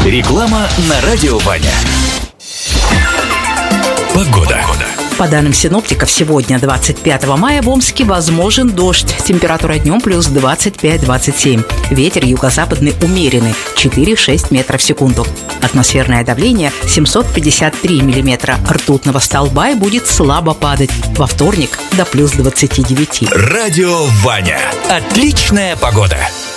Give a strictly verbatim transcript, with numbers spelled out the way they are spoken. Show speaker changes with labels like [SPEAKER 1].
[SPEAKER 1] Реклама на радио Ваня. Погода.
[SPEAKER 2] По данным синоптиков, сегодня, двадцать пятого мая, в Омске возможен дождь. Температура днем плюс двадцать пять - двадцать семь. Ветер юго-западный умеренный – четыре-шесть метров в секунду. Атмосферное давление семьсот пятьдесят три миллиметра ртутного столба и будет слабо падать. Во вторник до плюс двадцати девяти.
[SPEAKER 1] Радио Ваня. Отличная погода.